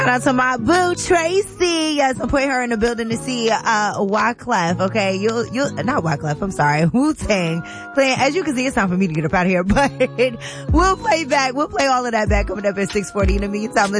Shout out to my boo, Tracy. Yes, I'm putting her in the building to see, Wyclef, okay? Not Wyclef, I'm sorry, Wu-Tang Clan. As you can see, it's time for me to get up out of here, but we'll play all of that back coming up at 6:40. In the meantime,